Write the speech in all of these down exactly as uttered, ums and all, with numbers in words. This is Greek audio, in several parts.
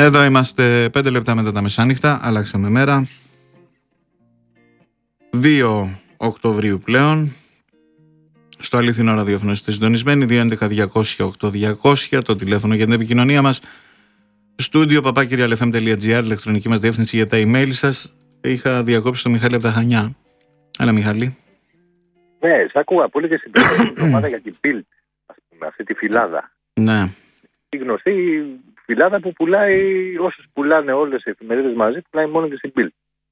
Εδώ είμαστε πέντε λεπτά μετά τα μεσάνυχτα. Αλλάξαμε μέρα. δύο Οκτωβρίου πλέον. Στο αληθινό ραδιόφωνο είστε συντονισμένοι. δύο έντεκα διακόσια οκτώ διακόσια το τηλέφωνο για την επικοινωνία μας. Στούντιο παπάκυριαλεφm.gr, ηλεκτρονική μας διεύθυνση για τα email σας. Είχα διακόψει τον Μιχάλη από τα Χανιά. Έλα, Μιχάλη. Ναι, σ' ακούγα πολύ και στην προηγούμενη ομάδα για την Bild, ας πούμε, αυτή τη φυλάδα. Ναι. Η γνωστή φυλάδα που πουλάει, όσους πουλάνε όλες οι εφημερίδες μαζί, πουλάει μόνο και στην Bild.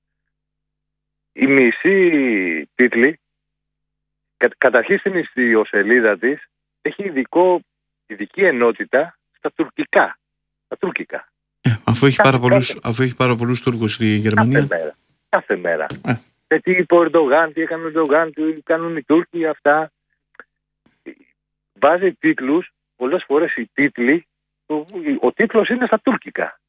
Η μισή τίτλη, κα, καταρχήν στην ιστιοσελίδα της, έχει ειδικό, ειδική ενότητα στα τουρκικά. Στα τουρκικά. Ε, αφού, έχει πάρα πολλούς, αφού έχει πάρα πολλούς Τούρκους στη Γερμανία. Κάθε μέρα. Κάθε μέρα. Ε. Και τι είπε ο Ερντογάν, τι έκανε ο Ερντογάν, τι κάνουν οι Τούρκοι, αυτά. Βάζει τίτλους, πολλές φορές οι τίτλοι, ο, ο τίτλος είναι στα τουρκικά.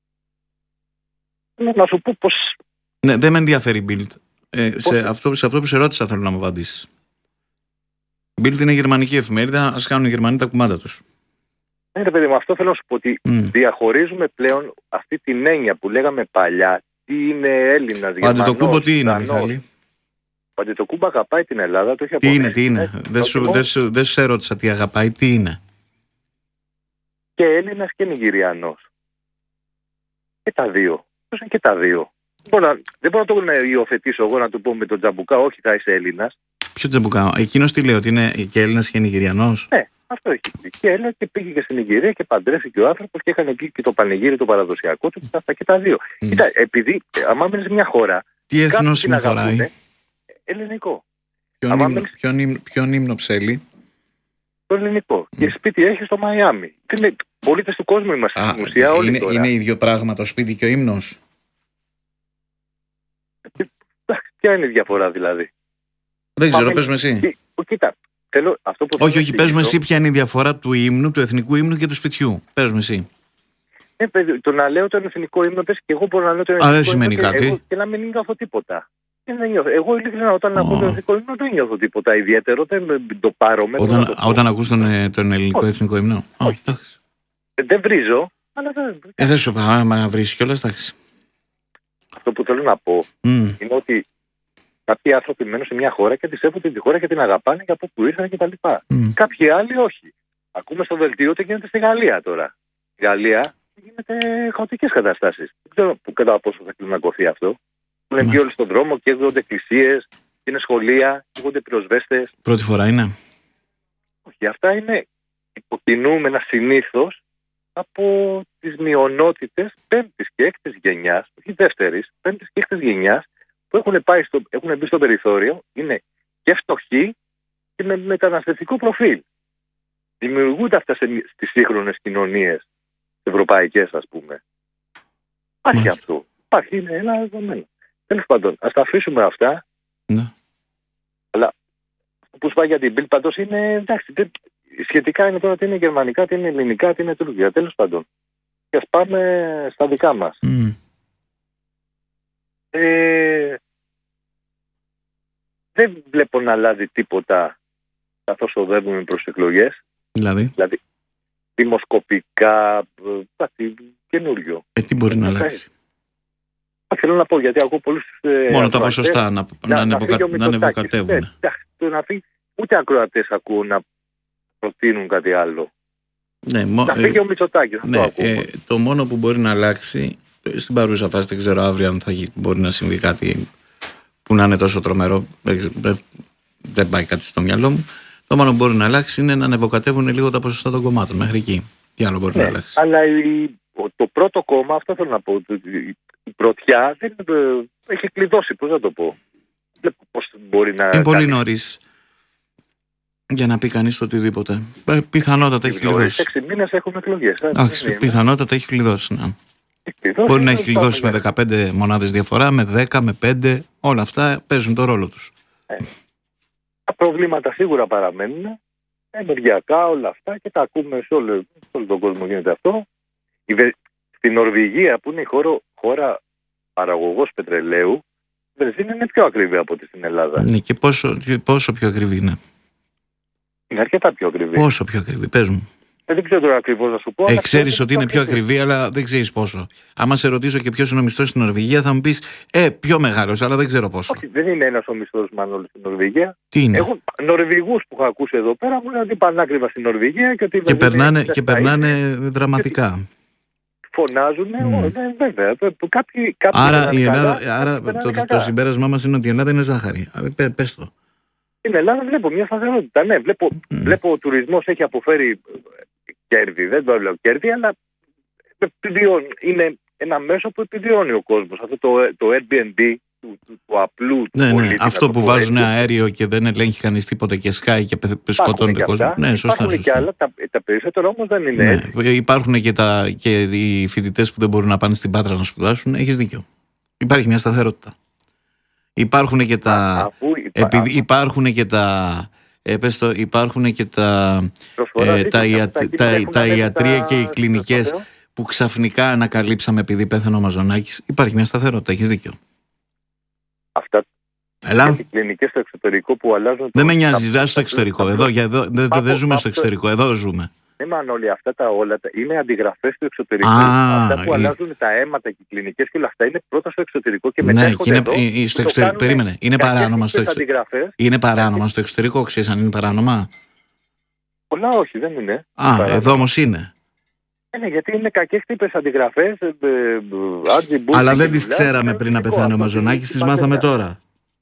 Να σου πω πως... Ναι, δεν με ενδιαφέρει η Bild. Ε, σε, αυτό, σε αυτό που σε ρώτησα θέλω να μου απαντήσεις. Η Bild είναι γερμανική εφημερίδα, ας κάνουν οι Γερμανοί τα κουμάντα τους. Ναι, ρε παιδί μου, αυτό θέλω να σου πω ότι mm. διαχωρίζουμε πλέον αυτή την έννοια που λέγαμε παλιά, τι είναι Έλληνας, Γερμανός, Αντιτοκούμπο τι είναι, Μιχάλη? Ο Αντιτοκούμπο αγαπάει την Ελλάδα, το έχει τι είναι, τι είναι. Δεν σου, δε σου, δε σου ερώτησα τι αγαπάει, τι είναι. Και Έλληνας και Νιγηριανός. Και τα δύο. Πώς είναι και τα δύο. Μπορώ να, δεν μπορώ να το να υιοθετήσω εγώ να του πω με τον Τζαμπουκά, όχι θα είσαι Έλληνας. Ποιο Τζαμπουκά? Εκείνος τι λέει, ότι είναι και Έλληνας και Νιγηριανός? Ναι, αυτό έχει πει. Και Έλληνα και πήγε και στην Νιγηρία και παντρεύτηκε ο άνθρωπος και έκανε εκεί και το πανηγύρι το παραδοσιακό του και αυτά και τα δύο. Mm. Κοίτα, επειδή άμα μένεις σε μια χώρα. Τι έθνος συμφοράει? Ελληνικό. Ποιον, ύμνο, μένεις... ποιον, ύμνο, ποιον ύμνο ψέλει? Το ελληνικό. Mm. Και σπίτι έχει στο Μαϊάμι. Είναι πολίτες του κόσμου είμαστε στην ουσία όλοι είναι, τώρα. Είναι ίδιο πράγμα το σπίτι και ο ύμνος? Ποια είναι η διαφορά δηλαδή? Δεν ξέρω, πες με εσύ. Κοίτα, θέλω αυτό που όχι, όχι, πες με εσύ ποια είναι η διαφορά του ύμνου, του εθνικού ύμνου και του σπιτιού. Πες με εσύ. Ε, παιδί, το να λέω τον εθνικό ύμνο, πες και εγώ μπορώ να λέω τον εθνικό ύμνο. Α, δεν σημαίνει κάτι. Εγώ, και να μην νιώθω τίποτα. Εγώ ειλικρινά όταν oh. ακούω τον εθνικό ύμνο δεν νιώθω τίποτα ιδιαίτερο, δεν το πάρω με. Όταν, το όταν ακούς τον, τον ελληνικό όχι. εθνικό ύμνο. Όχι. Oh, δεν βρίζω, αλλά δεν. Ε, δεν σου είπα, άμα βρεις κιόλας, εντάξει. Αυτό που θέλω να πω mm. είναι ότι κάποιοι άνθρωποι μένουν σε μια χώρα και αντισέβονται τη χώρα και την αγαπάνε για από που ήρθαν κτλ. Mm. Κάποιοι άλλοι όχι. Ακούμε στο δελτίο ότι γίνεται στη Γαλλία τώρα. Στη Γαλλία γίνεται χαοτικές καταστάσεις. Δεν ξέρω που κατά πόσο θα κλιμακωθεί αυτό. Είναι βγει όλοι στον δρόμο και έρχονται εκκλησίες, είναι σχολεία, έρχονται πυροσβέστες. Πρώτη φορά είναι. Όχι, αυτά είναι υποκινούμενα συνήθως από τις μειονότητες πέμπτης και έκτης γενιάς, όχι δεύτερης, πέμπτης και έκτης γενιάς, που έχουν, πάει στο, έχουν μπει στο περιθώριο, είναι και φτωχοί και με μεταναστευτικό προφίλ. Δημιουργούνται αυτά στις σύγχρονες κοινωνίες, ευρωπαϊκές ας πούμε. Υπάρχει αυτό. Υπάρχει, είναι ένα δεδομένο. Τέλος πάντων, ας τα αφήσουμε αυτά. Ναι. Αλλά αυτό που σου πάει για την Bild παντός είναι εντάξει. Δεν, σχετικά είναι τώρα τι είναι γερμανικά, τι είναι ελληνικά, τι είναι τουρκικά. Τέλος πάντων. Και ας πάμε στα δικά μας. Mm. Ε, δεν βλέπω να αλλάζει τίποτα καθώς οδεύουμε προς εκλογές. Δηλαδή. Δηλαδή δημοσκοπικά, κάτι καινούριο. Ε, τι μπορεί να αλλάξει? Θέλω να πω γιατί ακούω πολλούς. Μόνο τα ποσοστά να, να, να, να ανεβοκατεύουν. Το να φύγει, ούτε ακροατές ακούω να προτείνουν κάτι άλλο. Ναι, μο, να φύγει ε, ο Μητσοτάκης. Ναι, το, ε, το μόνο που μπορεί να αλλάξει στην παρούσα φάση, δεν ξέρω αύριο αν θα μπορεί να συμβεί κάτι που να είναι τόσο τρομερό. Δεν πάει κάτι στο μυαλό μου. Το μόνο που μπορεί να αλλάξει είναι να ανεβοκατεύουν λίγο τα ποσοστά των κομμάτων μέχρι εκεί. Τι άλλο μπορεί ναι, να αλλάξει? Αλλά η, το πρώτο κόμμα, αυτό θέλω να πω. Η πρωτιά δεν, έχει κλειδώσει, πώς να το πω. Πώς μπορεί να είναι πολύ νωρίς για να πει κανείς το οτιδήποτε. Πιθανότατα έχει κλειδώσει. Έξι μήνες έχουμε εκλογές. Εντάξει, πιθανότατα έχει κλειδώσει. Ναι. Κλειδώσει, μπορεί να έχει κλειδώσει με δεκαπέντε μονάδες διαφορά, με δέκα, με πέντε. Όλα αυτά παίζουν το ρόλο τους. Ε, τα προβλήματα σίγουρα παραμένουν. Ενεργειακά όλα αυτά και τα ακούμε σε όλο, σε όλο τον κόσμο γίνεται αυτό. Στην Νορβηγία που είναι η χώρα, χώρα παραγωγός πετρελαίου, η βενζίνη είναι πιο ακριβή από ό,τι στην Ελλάδα. Ναι, και πόσο, πόσο πιο ακριβή είναι? Είναι αρκετά πιο ακριβή. Πόσο πιο ακριβή, πες μου. Ε, δεν ξέρω τώρα ακριβώς να σου πω. Ε, ξέρεις ότι είναι πιο ακριβή, αλλά δεν ξέρεις πόσο. Άμα σε ρωτήσω και ποιος είναι ο μισθός στην Νορβηγία, θα μου πεις Ε, πιο μεγάλος, αλλά δεν ξέρω πόσο. Όχι, δεν είναι ένας ο μισθός, Μανώλη, στην Νορβηγία. Τι είναι? Έχω Νορβηγούς που έχω ακούσει εδώ πέρα μου λένε ότι πανάκριβα στην Νορβηγία και ότι. Και περνάνε, και περνάνε δραματικά. Φωνάζουν, Mm. mm. βέβαια. Κάποιοι, κάποιοι άρα η Ελλάδα, καλά, άρα το, το, το συμπέρασμά μας είναι ότι η Ελλάδα είναι ζάχαρη. Πε, πες το. Στην Ελλάδα βλέπω μια σταθερότητα. Ναι, βλέπω, mm. βλέπω ο τουρισμός έχει αποφέρει κέρδη. Δεν το λέω κέρδη, αλλά είναι ένα μέσο που επιβιώνει ο κόσμος. Αυτό το, το Airbnb του, του, του απλού του ναι, πολίτη, ναι, αυτό που βάζουν αέριο και δεν ελέγχει κανείς τίποτα και σκάει και σκοτώνει τον κόσμο. Ναι, σωστά, υπάρχουν σωστά. και άλλα, τα, τα περισσότερα όμως δεν είναι ναι, έτσι. Υπάρχουν και, τα, και οι φοιτητές που δεν μπορούν να πάνε στην Πάτρα να σπουδάσουν. Έχεις δίκιο. Υπάρχει μια σταθερότητα. Υπάρχουν και τα... Α, αφού υπά... επειδή υπάρχουν και τα... Ε, πες το, υπάρχουν και τα, ε, τα, ια, τα, τα, τα ιατρία τα... και οι κλινικές που ξαφνικά ανακαλύψαμε επειδή πέθανε ο Μαζονάκης. Υπάρχει μια σταθερότητα, έχεις δίκιο. Αυτά Έλα. οι κλινικές στο εξωτερικό που αλλάζουν. Δεν με νοιάζει, ζεις στο εξωτερικό. Εδώ, εδώ, δεν δε, δε ζούμε στο εξωτερικό, εδώ ζούμε. Ναι, μαν όλοι αυτά τα όλα είναι αντιγραφές του εξωτερικού. Α, αυτά που η... αλλάζουν τα αίματα και οι κλινικές και όλα αυτά είναι πρώτα στο εξωτερικό και μετά ναι, έρχονται εδώ. Είναι, στο εξωτερικό. Περίμενε. Είναι παράνομα στο εξωτερικό. Είναι παράνομα στο εξωτερικό, ξέρεις αν είναι παράνομα. Πολλά όχι, δεν είναι. Α, παράνομα. Εδώ όμως είναι. Ναι, γιατί είναι κακές τύπες αντιγραφές. Ε, ε, Αλλά δεν τις ξέραμε πριν να πεθάνει ο Μαζονάκης, τις μάθαμε τώρα.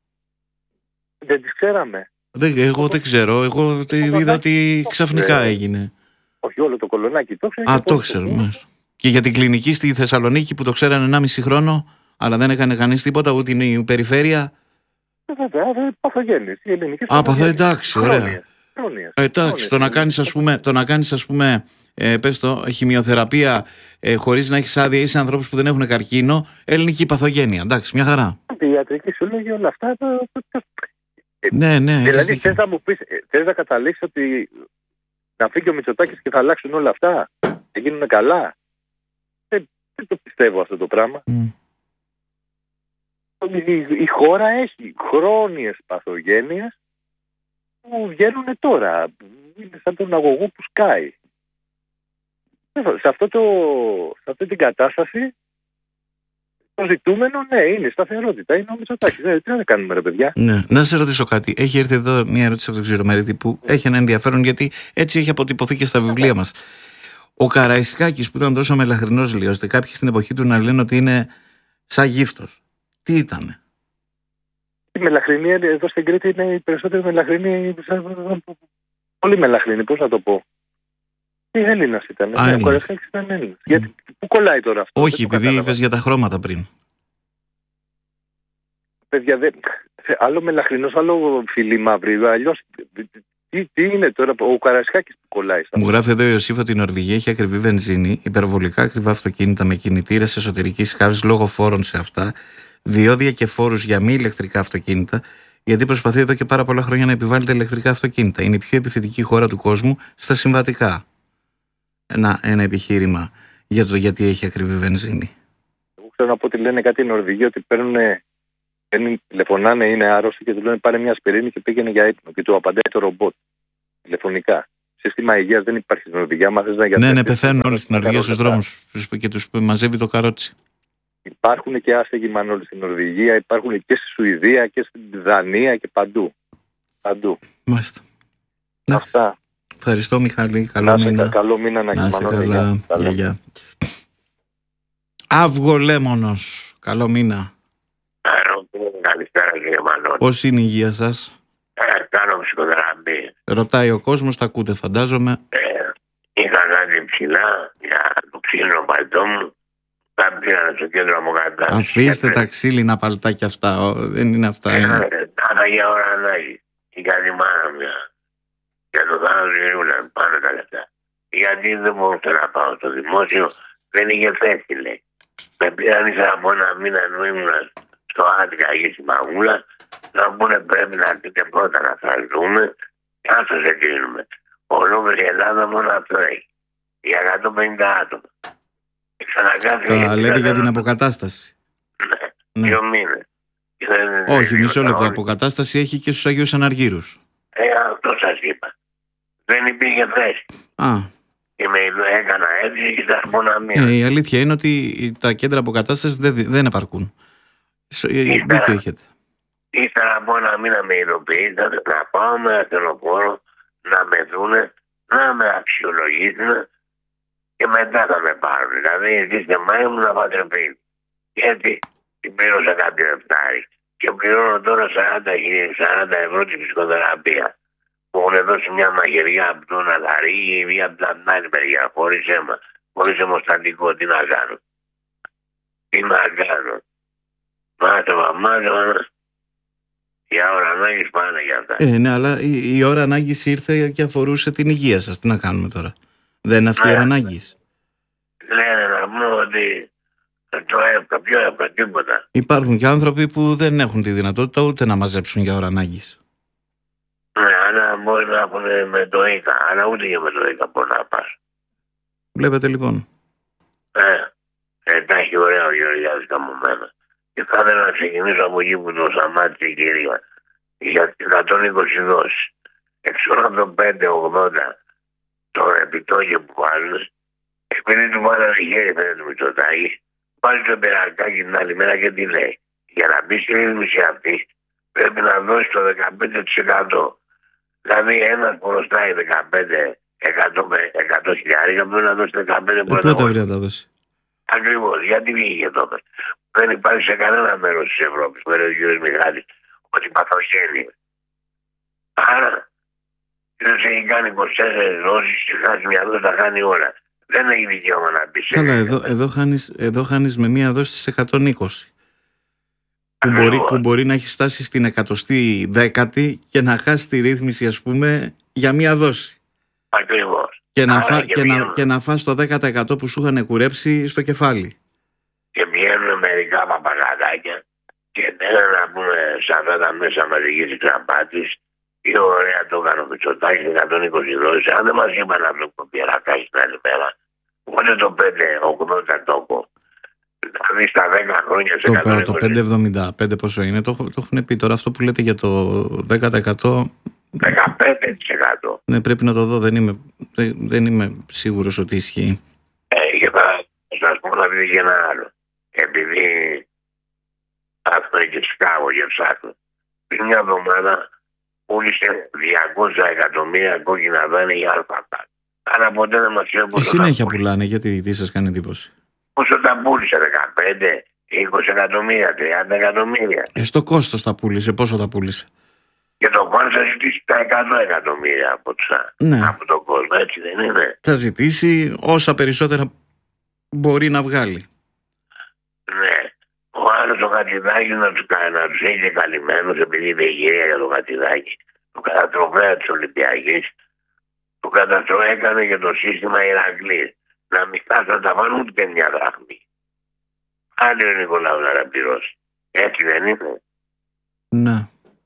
Δεν τις ξέραμε. Δεν, εγώ δεν ξέρω. Εγώ είδα ότι ξαφνικά έγινε. Όχι όλο το Κολονάκι. Το ξέρω. Α, το ξέρω. Και για την κλινική στη Θεσσαλονίκη που το ξέρανε ενάμιση χρόνο, αλλά δεν έκανε κανείς τίποτα, ούτε η περιφέρεια. Βέβαια, παθογένειες. Α, παθο, εντάξει, ωραία. Εντάξει, το να κάνεις ας πούμε, το να κάνεις ας πούμε ε, πες το, χημειοθεραπεία ε, χωρίς να έχεις άδεια ή σε ανθρώπους που δεν έχουν καρκίνο, ελληνική παθογένεια. Εντάξει, μια χαρά. Η ιατρική σου λέγει όλα αυτά. Ναι, ναι. Δηλαδή θες να μου πεις, θες να καταλήξεις ότι να φύγει ο Μητσοτάκης και θα αλλάξουν όλα αυτά, θα γίνουν καλά. Δεν, δεν το πιστεύω αυτό το πράγμα. Mm. Η, η χώρα έχει χρόνιες παθογένειες που βγαίνουν τώρα. Είναι σαν τον αγωγό που σκάει. Σε, αυτό το, σε αυτή την κατάσταση το ζητούμενο, ναι, είναι σταθερότητα. Είναι ο Μητσοτάκης. Ναι, τι να κάνουμε, ρε παιδιά. Ναι. Να σε ρωτήσω κάτι. Έχει έρθει εδώ μια ερώτηση από τον Ξηρομερίτη που έχει ένα ενδιαφέρον γιατί έτσι έχει αποτυπωθεί και στα βιβλία μας. Ο Καραϊσκάκης που ήταν τόσο μελαχρινός, λέει, ώστε κάποιοι στην εποχή του να λένε ότι είναι σαν γύφτος. Τι ήτανε? Η μελαχρινή εδώ στην Κρήτη είναι η περισσότερη μελαχρινή. Πολύ μελαχρινή, πώς να το πω. Τι Έλληνας ήταν. Α, ναι, ο Καραϊσκάκης ήταν Έλληνας. Mm. Γιατί, πού κολλάει τώρα αυτό? Όχι, επειδή είπες για τα χρώματα πριν. Παιδιά, δε, άλλο μελαχρινός, άλλο φιλί μαύρη. Αλλιώς, τι, τι είναι τώρα, ο Καραϊσκάκης που κολλάει. Μου γράφει εδώ ο Ιωσήφ ότι η Νορβηγία έχει ακριβή βενζίνη, υπερβολικά ακριβά αυτοκίνητα με κινητήρες εσωτερικής χάρης λόγω φόρων σε αυτά, διόδια και φόρους για μη ηλεκτρικά αυτοκίνητα, γιατί προσπαθεί εδώ και πάρα πολλά χρόνια να επιβάλλεται ηλεκτρικά αυτοκίνητα. Είναι η πιο επιθετική χώρα του κόσμου στα συμβατικά. Ένα, ένα επιχείρημα για το γιατί έχει ακριβή βενζίνη. Εγώ ξέρω να πω ότι λένε κάτι οι Νορβηγοί ότι παίρνουν, τηλεφωνάνε, είναι άρρωστοι και του λένε πάρε μια ασπιρίνη και πήγαινε για ύπνο. Και του απαντάει το ρομπότ τηλεφωνικά. Σύστημα υγείας δεν υπάρχει στην Νορβηγία. Να για ναι, ναι, πεθαίνουν όλοι στην Νορβηγία στους δρόμους και τους μαζεύει το καρότσι. Υπάρχουν και άστεγοι Μανώλη στην Νορβηγία, υπάρχουν και στη Σουηδία και στην Δανία και παντού. Παντού. Μάλιστα. Αυτά. Ευχαριστώ, Μιχάλη. Καλό να μήνα. Καλό μήνα να, να είσαι καλά. Γεια, γεια. Αυγολέμονος. Καλό μήνα. Καλησπέρα, κύριε Μανώλη. Πώς είναι η υγεία σας? Ε, κάνω ψυχοθεραπεία. Ρωτάει ο κόσμος, τα ακούτε φαντάζομαι. Ε, είχα κάτι ψηλά για το ξύλινο παλτό μου. Τα πήγα στο κέντρο αποκατάστασης. Αφήστε τα ξύλινα παλτά και αυτά. Ο, δεν είναι αυτά. Ε, τα για ώρα ανάγκη. Η κάτι μάνα μια. Για το θάνατο γυρούλα, πάνω τα λεφτά. Γιατί δεν μπορούσα να πάω στο δημόσιο, δεν είχε θέση, λέει. Με πήραν ίσα από ένα μήνα ενώ ήμουν στο Άτικα εκεί στη Μαγούλα, να πούνε πρέπει να πείτε πρώτα να θαλτούμε και να σας εγκρίνουμε. Ολόκληρη η Ελλάδα μόνο αυτό έχει. Για εκατόν πενήντα άτομα. Τα λέτε για την αποκατάσταση. Ναι, δύο μήνες. Όχι, μισό λεπτό. Αποκατάσταση έχει και στους Αγίους Αναργύρους. Ε, αυτό σας είπα. Δεν υπήρχε θέση. Α. Και με έκανα έτσι και θα πω να μην. Ε, η αλήθεια είναι ότι τα κέντρα αποκατάστασης δεν, δεν επαρκούν. Δίκιο έχετε. Ήθελα από ένα μήνα με ειδοποιήσατε να πάω με ασθενοφόρο να με δούνε, να με αξιολογήσουν και μετά θα με πάρουν. Δηλαδή εσείς και μάη μου να πάτε σπίτι. Και έτσι την πλήρωσα κάποιο εφτάρι. Και πληρώνω τώρα σαράντα ευρώ την ψυχοθεραπεία. Μου έχουν δώσει μια μαγειριά από τον Αλαρί ή από την άλλη μεριά, χωρίς αίμα, χωρίς αιμοστατικό. Τι να κάνω. Τι να κάνω. Μάτωμα, μάτωμα. Η ώρα ανάγκης πάνε για αυτά. Ε, ναι, αλλά η, η ώρα ανάγκης ήρθε και αφορούσε την υγεία σας. Τι να κάνουμε τώρα. Δεν είναι αυτή η ώρα ανάγκης. Λένε να πούμε ότι το έπρεπε, πιο έπρεπε, τίποτα. Υπάρχουν και άνθρωποι που δεν έχουν τη δυνατότητα ούτε να μαζέψουν για ώρα ανάγκης. Ναι, αλλά μπορεί να έχουν με το ΙΚΑ, αλλά ούτε και με το ΙΚΑ μπορεί να πας. Βλέπετε λοιπόν. Ε, ε, τα έχει ωραία ο Γεωργιάδης καμωμένα. Και θα ήθελα να ξεκινήσω από εκεί που το σταμάτησε η κυρία. Για εκατόν είκοσι δόσεις. Εξώ από το πέντε ογδόντα το επιτόκιο που βάλουν, επειδή του βάλανε χέρι φαίνεται του Μητσοτάκη, πάλι το περακάκι την άλλη μέρα και τι λέει. Για να μπει στη ρύθμιση αυτή πρέπει να δώσει το δεκαπέντε τοις εκατό. Δηλαδή ένας που χρωστάει δεκαπέντε εκατό χιλιάρικα πρέπει να δώσει δεκαπέντε που Πότε βρει να τα δώσει. Ακριβώς. Γιατί βγήκε τότε. Δεν υπάρχει σε κανένα μέρος της Ευρώπης, με ο κ. Μιχάλης, ότι παθογένει. Άρα, ποιος έχει κάνει είκοσι τέσσερις δόσεις και χάσει μια δόση, τα κάνει όλα. Δεν έχει δικαίωμα να πει σε. Καλά, εδώ, εδώ, χάνεις, εδώ χάνεις με μία δόση στις εκατόν είκοσι. Που μπορεί, που μπορεί να έχει φτάσει στην εκατοστή δέκατη και να χάσει τη ρύθμιση, ας πούμε, για μία δόση. Ακριβώς. Και να, φά, και, και, να, και να φας το δέκα τοις εκατό που σου είχαν κουρέψει στο κεφάλι. Και βγαίνουν μερικά παπαγαδάκια και λένε να πούμε σε αυτά τα μέσα μαζικής εξαπάτης τι ωραία το έκανε ο Μητσοτάκης εκατόν είκοσι δόσεις. Αν δεν μας είπαν αυτό που πήρακάει την άλλη μέρα, οπότε το πέντε ογδόντα τόπο. Δηλαδή στα δέκα χρόνια σε εκατόν είκοσι. Το πέντε εβδομήντα πέντε πόσο είναι, το, το έχουν πει τώρα. Αυτό που λέτε για το δέκα τοις εκατό. δεκαπέντε τοις εκατό. Ναι, πρέπει να το δω. Δεν είμαι, δεν, δεν είμαι σίγουρος ότι ισχύει. Ε, και θα σας πω να δείτε και ένα άλλο. Επειδή αυτό και Σικάγο και ψάχνω. Πριν μια εβδομάδα πούλησε διακόσια εκατομμύρια κόκκινα δάνεια για αλφαπά. Αλλά ποτέ δεν μας είπε πόσο. Συνέχεια πουλάνε, γιατί τι σας κάνει εντύπωση. Πόσο τα πούλησε, δεκαπέντε, είκοσι εκατομμύρια, τριάντα εκατομμύρια. Ε, στο κόστος τα πούλησε, πόσο τα πούλησε. Και το κόσμο θα ζητήσει τα εκατό εκατομμύρια από, τσα, ναι. από τον κόσμο, έτσι δεν είναι. Θα ζητήσει όσα περισσότερα μπορεί να βγάλει. Ναι. Ο άλλος ο Χατζηδάκης να τους, να τους έχει καλυμμένους, επειδή είναι η γυρία για τον Χατζηδάκη, το καταστροφέα της Ολυμπιακής, το καταστροφέα έκανε και το σύστημα Ηρακλής. Να μην φτάσουν να τα βάλουν ούτε μια δραχμή. Άλλη ο Νικολάου να τα πληρώσει. Έτσι δεν είναι. Ναι.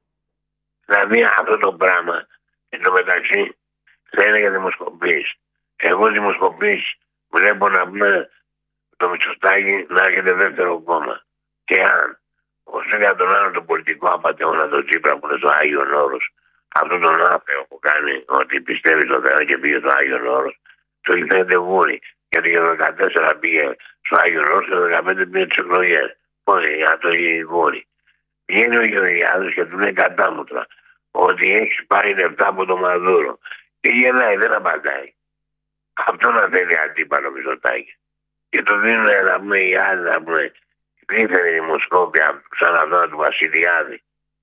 Δηλαδή αυτό το πράγμα, εν τω μεταξύ, λένε για δημοσκοπήσεις. Εγώ δημοσκοπήσεις βλέπω να πούμε το Μητσοτάκη να έρχεται δεύτερο κόμμα. Και αν όσο για τον άλλο τον πολιτικό απατεώνα τον Τσίπρα που είναι στο Άγιον Όρος, αυτόν τον άθεο που κάνει ότι πιστεύει στο Θεό και πήγε στο Άγιον Όρος, το φαίνεται βούρι. Γιατί και το δεκατέσσερα πήγε στο Άγιον Όρος και το δεκαπέντε πήγε τις εκλογές. Πώς για το βούρι. Βγαίνει ο Γεωργιάδης και του λέει κατάμουτρα ότι έχει πάρει λεφτά από το Μαδούρο. Και γελάει, δεν απαντάει. Αυτό να θέλει αντίπαλο Μητσοτάκη. Και το δίνουν να πούμε οι άλλοι να πούμε δίθεν δημοσκόπια σαν αυτό του Βασιλιάδη.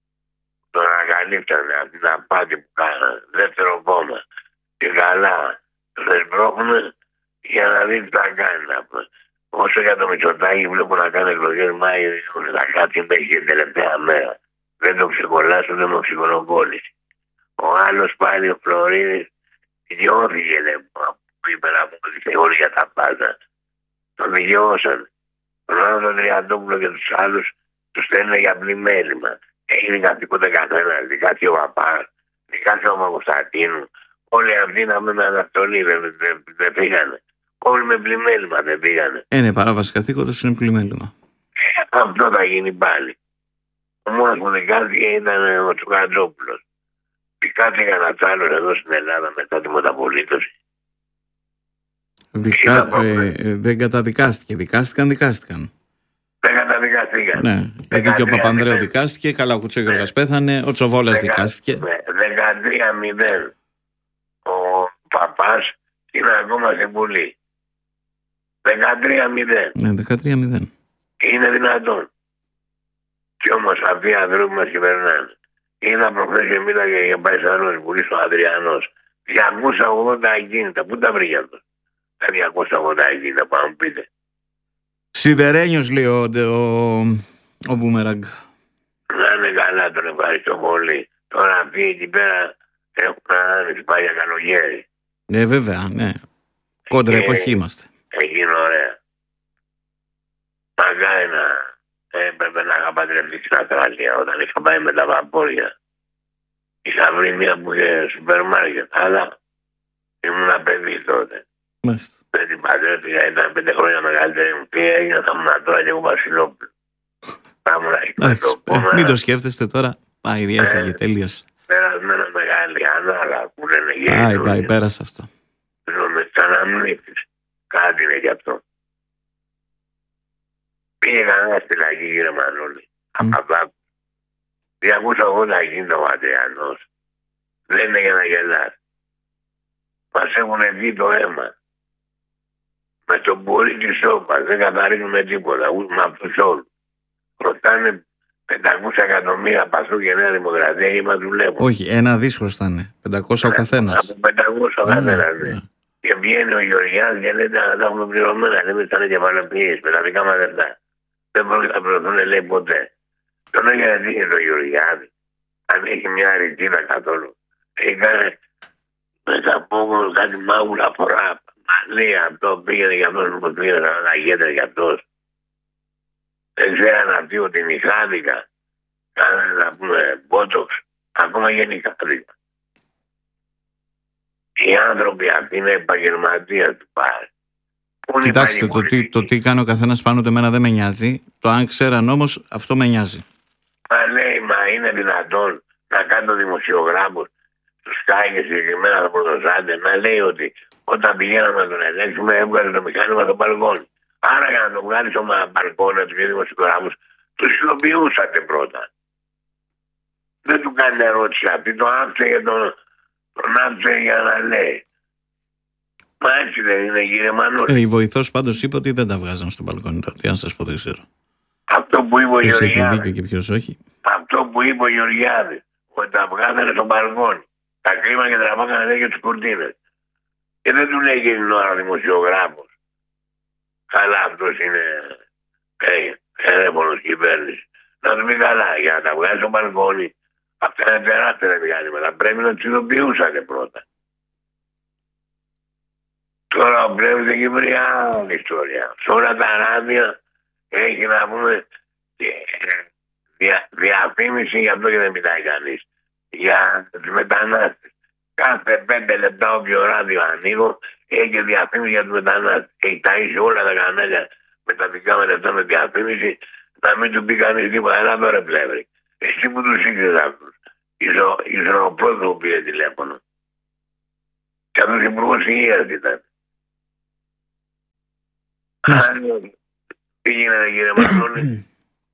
Τον ανακαλύψανε από την απάτη που κάνανε. Δεύτερο κόμμα. Και καλά τον εσπρώχνουν για να δει τι θα κάνει να πούμε. Όσο για το Μητσοτάκη βλέπω να κάνει εκλογές Μάιο, θα κάτσει μέχρι την τελευταία μέρα. Δεν το ξεκολλάσουν, δεν το ξεκολοκόλλησε. Ο άλλος πάλι ο Φλωρίδης διώθηκε που είπε να πούμε όλοι για τα πάντα. Τον δικαιώσαν. Τον άλλο τον Τριαντόπουλο και τους άλλους τους στέλνουν για πλημέλημα. Έγινε καθήκοντα καθένα, δικάσει ο Παπάς, δικάσει ο Παπακοσταντίνου. Όλοι αυτοί να με αναστολή δεν δε, δε πήγανε. Όλοι με πλημέλημα δεν πήγανε. Ε, ναι, παράβαση καθήκοντος είναι πλημέλημα. Αυτό θα γίνει πάλι. Ο μόνος που δικάστηκε ήταν ο Τσουκαντζόπουλος. Δικάστηκε ένας άλλος εδώ στην Ελλάδα μετά τη μεταπολίτευση. Δικα... Ε, ε, δεν καταδικάστηκε. Δικάστηκαν, δικάστηκαν. Δεν καταδικάστηκαν. Ναι, γιατί και ο Παπανδρέου δικάστηκε, καλά ο Κουτσόγιοργας ναι. πέθανε, ο Τσοβόλας Δεκα... δικάστηκε. δεκατρία μηδέν. Ο παπάς είναι ακόμα στην Βουλή. δεκατρία μηδέν. Ναι, δεκατρία μηδέν. Είναι δυνατόν. Κι όμως αυτοί οι ανθρώποι μας κυβερνάνε. Είναι προχθές και μίλαγε για Παϊσανός, Βουλής ο Αδριανός. διακόσια ογδόντα ακίνητα. Πού τα βρήκε αυτό? Τα διακόσια ογδόντα ακίνητα, πάμε μου πείτε. Σιδερένιος λέει ο, ο, ο Μπούμεραγκ. Να είναι καλά, τον ευχαριστώ πολύ. Τώρα αυτοί εκεί πέρα έχουν άνοιξει πάει για καλοκαίρι. Ναι, βέβαια, ναι. Κόντρα εποχή είμαστε. Εκεί είναι ωραία. Μακάρι να έπρεπε να είχα παντρευτεί στην Αυστραλία όταν είχα πάει με τα βαπόρια. Είχα βρει μία που είχε σούπερ μάρκετ, αλλά ήμουν παιδί τότε. Μάλιστα. Με την παντρεύτηκα, ήταν πέντε χρόνια μεγαλύτερη μου. Τι έγινε, θα ήμουν τώρα και εγώ Βασιλόπουλο. Μην το σκέφτεστε τώρα. Πάει, διέφυγε, τελείωσε. Περασμένα μεγάλη ανάλα που λένε γύρω. Πάει, πάει, πέρασε αυτό. Ζούμε σαν αμνήτης. Κάτι είναι γι' αυτό. Πήγε κανένα στη φυλακή, κύριε Μανώλη. Απαπά. διακόσια ογδόντα γίνεται ο Αντριανός. Δεν είναι για να γελάς. Μας έχουν δει το αίμα. Με τον μπορεί της σώπας. Δεν καθαρίζουμε τίποτα. Ούτε με αυτούς όλους. Χρωστάνε πεντακόσια εκατομμύρια Πασού και Νέα Δημοκρατία και μας δουλεύουν. Όχι, ένα δις χρωστάνε. πεντακόσια ο καθένας. Από πεντακόσια ο καθένας, ναι. Και βγαίνει ο Γεωργιάς και λέει να τα έχουμε πληρωμένα. Δεν με ήταν κεφαλοποιήσεις με τα δικά μας λεφτά. Δεν μπορεί να πληρωθούν, λέει ποτέ. Τον έγινε δίκαιο το Γεωργιάδη. Αν έχει μια ρητίδα καθόλου. Έχει κάνει μέσα από κάτι μάγουλα φορά. Μαλή αυτό πήγαινε για αυτός που πήγαινε να αναγέται για αυτός. Δεν ξέραν αυτοί ότι μηχάδικα. Κάνε να πούμε μπότοξ. Ακόμα γενικάδικα. Οι άνθρωποι αυτοί είναι επαγγελματίες του πάρε. Κοιτάξτε, το τι, το τι κάνει ο καθένας πάνω του εμένα δεν με νοιάζει. Το αν ξέραν όμως, αυτό με νοιάζει. Μα λέει, μα είναι δυνατόν να κάνει το δημοσιογράφος του Sky και συγκεκριμένα το Πρωτοσάντε να λέει ότι όταν πηγαίναμε να τον ελέγξουμε έβγαλε το μηχάνημα στο μπαλκόνι. Άρα για να τον βγάλει στο μπαλκόνι του δημοσιογράφους, του υλοποιούσατε πρώτα. Δεν του κάνει ερώτηση αυτή, το άφησε για τον, τον άφησε για να λέει. Μα έτσι δεν είναι, κύριε Μανώλη. Ε, η βοηθός πάντως είπε ότι δεν τα βγάζαν στο μπαλκόνι τότε, αν σας πω δεν ξέρω. Αυτό που είπε ο Γεωργιάδης. Γεωργιάδης. Έχει δίκιο και ποιος όχι. Αυτό που είπε ο Γεωργιάδης, ότι τα βγάζανε στο μπαλκόνι. Τα κρίμα και τραβάγανε λέει και τους κουρτίνες. Και δεν του λέει και την ώρα δημοσιογράφος. Καλά, αυτός είναι έρευονος κυβέρνηση. Να του πει καλά, για να τα βγάζει στο μπαλκόνι, αυτά είναι τεράστια μηχανήματα. Πρέπει να τους ειδοποιούσατε πρώτα. Τώρα πρέπει εκεί βρει άλλη ιστορία. Σε όλα τα ράδια έχει να πούμε δια, διαφήμιση, γι' αυτό και δεν μιλάει κανείς, για τους μετανάστες. Κάθε πέντε λεπτά όποιο ράδιο ανοίγω έχει και διαφήμιση για τους μετανάστες. Έχει ταΐσει όλα τα κανάλια με τα δικά με λεπτά με διαφήμιση, να μην του πει κανείς τίποτα. Έλα τώρα πλεύρη. Εσύ που τους ήξερες αυτούς. Είσαι ο πρώτος που πήρε τηλέφωνο. Και αυτός υπουργός υγείας ήταν. Τι γίνεται, κύριε Μανώλη?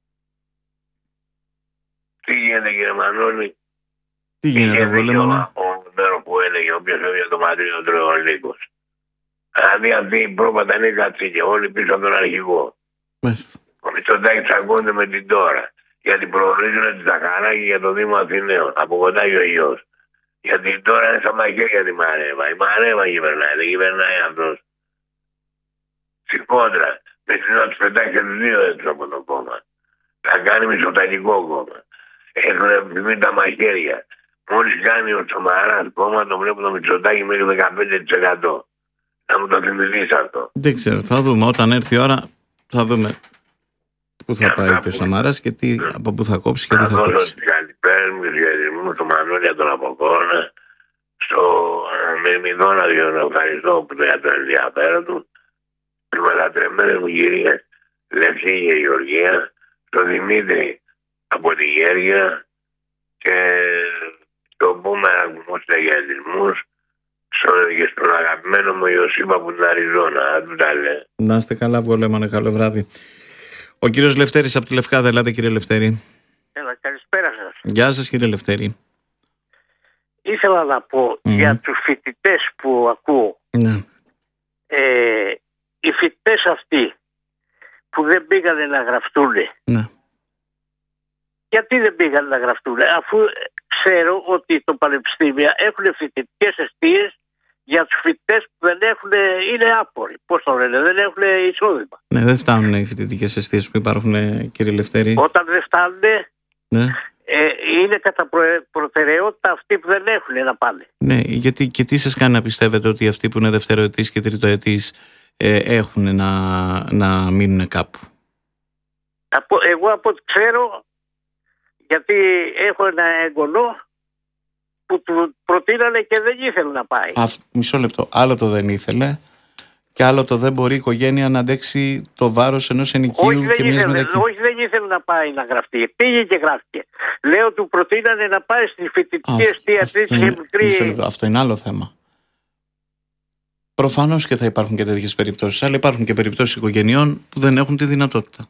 Τι γίνεται, κύριε Μανώλη? Τι γίνεται, Βολέμονα? Ο μέρος που έλεγε, όποιος έβγαινε το Μαδρίνο τρώει ο Λύκος. Δηλαδή αυτοί οι πρόβατα είναι κατσίκια, όλοι πίσω από τον αρχηγό. Μάλιστα. Ο Μητσοτάκης τσακώνεται με την τώρα. Γιατί προορίζουν τη Ζαχαράκη για το Δήμο Αθηναίων. Από κοντά και ο γιος. Γιατί τώρα είναι στα μαχαίρια τη Μαρέβα. Η Μαρέβα κυβερνάει, δεν κυβερνάει αυτός. Στην κόντρα. Μέχρι να τους πετάξει τους δύο έξω από το κόμμα. Θα κάνει μισοταγικό κόμμα. Έχουν επιβεί τα μαχαίρια. Μόλις κάνει ο Σαμαράς κόμμα, το βλέπω το Μητσοτάκη μέχρι δεκαπέντε τοις εκατό. Να μου το θυμηθείς αυτό. Δεν ξέρω, θα δούμε. Όταν έρθει η ώρα θα δούμε πού θα πάει και ο Σαμαράς και τι, από πού θα κόψει και τι θα κόψει. Να δώσω τις καλησπέρες μου, τους χαιρετισμούς στο Μανώλη τον Αποκόνα, στο Μερμιδόνα, διότι ευχαριστώ που το για το ενδιαφέρον του, στους μετατρεμένες μου κυρίες Λευκή και Γεωργία, στον Δημήτρη από τη Γέργεια και στον Μπούμερα που μου στεγιατισμούς, και στον αγαπημένο μου Ιωσήμα από την Αριζόνα. Αν του τα λέει. Να είστε καλά, Βολέμανε, καλό βράδυ. Ο κύριος Λευτέρης από τη Λευκάδα, ελάτε κύριε Λευτέρη. Έλα, καλησπέρα σας. Γεια σας κύριε Λευτέρη. Ήθελα να πω mm. για τους φοιτητές που ακούω. Ναι. Ε, οι φοιτητές αυτοί που δεν πήγανε να γραφτούν. Ναι. Γιατί δεν πήγανε να γραφτούν, αφού ξέρω ότι το πανεπιστήμια έχουν φοιτητικές εστίες για τους φοιτητές που δεν έχουν, είναι άποροι. Πώς το λένε, δεν έχουν εισόδημα. Ναι, δεν φτάνουν οι φοιτητικές εστίες που υπάρχουν, κύριε Λευτέρη. Όταν δεν φτάνουν, ναι. ε, είναι κατά προ, προτεραιότητα αυτοί που δεν έχουν να πάνε. Ναι, γιατί και τι σας κάνει να πιστεύετε ότι αυτοί που είναι δευτεροετής και τριτοετής ε, έχουν να, να μείνουν κάπου? Από, εγώ από ό,τι ξέρω, γιατί έχω ένα εγγονό που του προτείνανε και δεν ήθελε να πάει. Α, μισό λεπτό. Άλλο το δεν ήθελε και άλλο το δεν μπορεί η οικογένεια να αντέξει το βάρος ενός ενοικίου όχι, και μιας ήθελε, μετακίνησης. όχι, δεν ήθελε να πάει να γραφτεί. Πήγε και γράφτηκε. Λέω του προτείνανε να πάει στη φοιτητική εστίαση και μικρή. Αυτό είναι άλλο θέμα. Προφανώς και θα υπάρχουν και τέτοιες περιπτώσεις, αλλά υπάρχουν και περιπτώσεις οικογενειών που δεν έχουν τη δυνατότητα.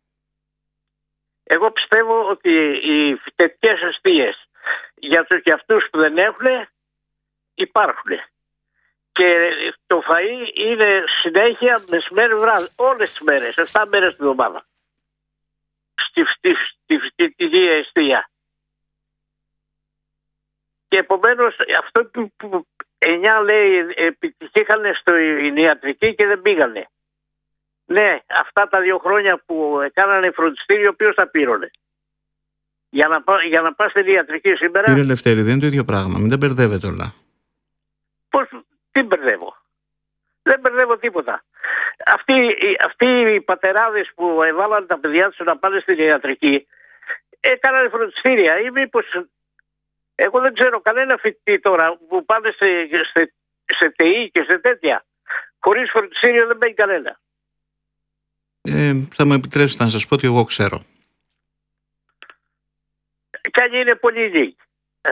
Εγώ πιστεύω ότι οι φοιτητικές εστίες για τους και αυτούς που δεν έχουν υπάρχουν. Και το φαΐ είναι συνέχεια μεσημέρι βράδυ, όλες τις μέρες, εφτά μέρες την εβδομάδα. Στη φοιτητική εστία. Και επομένως αυτό που, που εννιά λέει επιτυχήκανε στην ιατρική και δεν πήγανε. Ναι, αυτά τα δύο χρόνια που έκανανε φροντιστήριο, ποιος τα πήρωνε? Για να, για να πας στην ιατρική σήμερα. Κύριε Λευτέρη, δεν είναι το ίδιο πράγμα. Μην τα μπερδεύετε όλα. Πώς, τι μπερδεύω? Δεν μπερδεύω τίποτα. Αυτοί, αυτοί οι πατεράδες που έβαλαν τα παιδιά τους να πάνε στην ιατρική έκαναν φροντιστήρια ή μήπως... Εγώ δεν ξέρω κανένα φοιτητή τώρα που πάνε σε, σε, σε ΤΕΙ και σε τέτοια. Χωρίς φροντιστήριο δεν μπαίνει κανένα. Ε, θα μου επιτρέψετε να σας πω ότι εγώ ξέρω. Κι αν είναι πολύ λίγοι. Ε.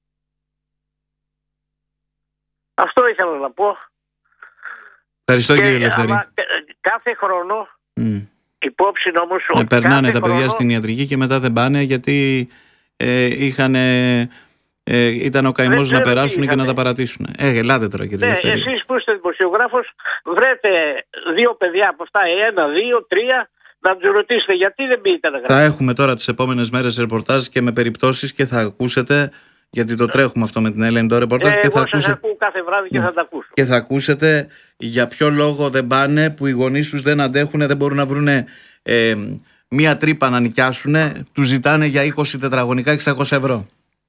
Αυτό ήθελα να πω. Ευχαριστώ και, κύριε Λευτέρη. Αλλά, κάθε χρόνο, mm. υπόψη όμως... Ε, περνάνε τα χρόνο, παιδιά στην ιατρική και μετά δεν πάνε γιατί ε, είχαν... Ε, ήταν ο καημός να περάσουν και να τα παρατήσουν. Ε, ελάτε τώρα κύριε ναι, Λευτέρη. Εσείς που είστε δημοσιογράφος, βρέτε δύο παιδιά από αυτά, ένα, δύο, τρία, να τους ρωτήσετε γιατί δεν πήγατε να γράψετε. Θα έχουμε τώρα τις επόμενες μέρες ρεπορτάζ και με περιπτώσεις και θα ακούσετε, γιατί το τρέχουμε αυτό με την Ελένη το ρεπορτάζ. Ε, και εγώ θα σας ακούσετε... ακούω κάθε βράδυ και ναι. θα τα ακούσω. Και θα ακούσετε για ποιο λόγο δεν πάνε, που οι γονείς τους δεν αντέχουν, δεν μπορούν να βρουν ε, μία τρύπα να νοικιάσουν, τους ζητάνε για είκοσι τετραγωνικά εξακόσια ευρώ.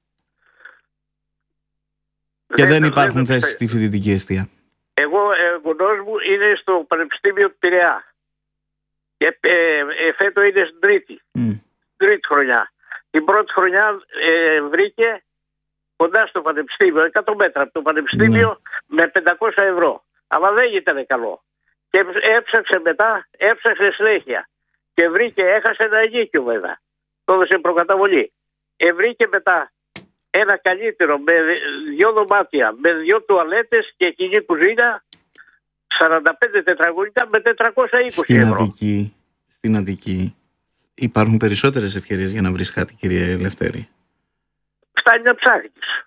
Και δεν, δεν υπάρχουν θέσεις στη φοιτητική εστία. Εγώ, ε, γονός μου είναι στο Πανεπιστήμιο του Πειραιά. Και ε, ε, φέτο είναι στην τρίτη. Mm. Τρίτη χρονιά. Την πρώτη χρονιά ε, βρήκε κοντά στο Πανεπιστήμιο, εκατό μέτρα από το Πανεπιστήμιο, mm. με πεντακόσια ευρώ. Αλλά δεν ήταν καλό. Και έψαξε μετά, έψαξε συνέχεια. Και βρήκε, έχασε ένα ενίκιο βέβαια. Το έδωσε προκαταβολή. Ε, βρήκε μετά ένα καλύτερο με δυο δωμάτια, με δυο τουαλέτες και κοινή κουζίνα, σαράντα πέντε τετραγωνικά με τετρακόσια είκοσι στην ευρώ. Αττική, στην Αττική υπάρχουν περισσότερες ευκαιρίες για να βρεις κάτι, κύριε Λευτέρη. Φτάνει να ψάχνεις.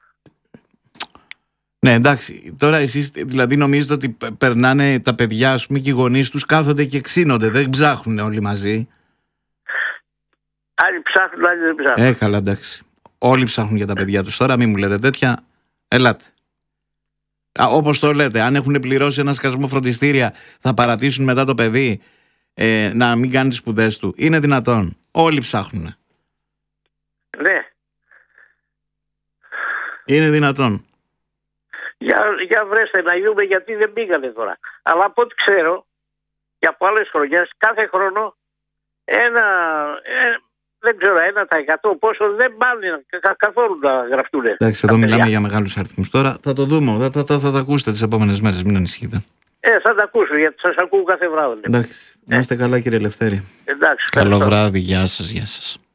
Ναι, εντάξει. Τώρα εσείς δηλαδή νομίζετε ότι περνάνε τα παιδιά, ας πούμε, και οι γονείς τους κάθονται και ξύνονται, δεν ψάχνουν όλοι μαζί? Άλλοι ψάχνουν, άλλοι δεν ψάχνουν. Ε, καλά, εντάξει. Όλοι ψάχνουν για τα παιδιά τους. Τώρα μην μου λέτε τέτοια. Ελάτε. Όπως το λέτε, αν έχουν πληρώσει ένα σκασμό φροντιστήρια, θα παρατήσουν μετά το παιδί ε, να μην κάνει τις σπουδές του? Είναι δυνατόν? Όλοι ψάχνουν. Ναι. Είναι δυνατόν? Για, για βρέστε να δούμε γιατί δεν πήγανε τώρα. Αλλά από ό,τι ξέρω, και από άλλες χρονιές, κάθε χρόνο ένα... Ε, δεν ξέρω, ένα τα εκατό πόσο δεν πάνε καθόλου να γραφτούν. Εντάξει, εδώ μιλάμε για μεγάλους αριθμούς. Τώρα θα το δούμε, θα, θα, θα, θα τα ακούσετε τις επόμενες μέρες, μην ανησυχείτε. Ε, θα τα ακούσω, γιατί σας ακούω κάθε βράδυ. Εντάξει, να είστε καλά κύριε Λευτέρη. Εντάξει, καλό βράδυ, γεια σας, γεια σας.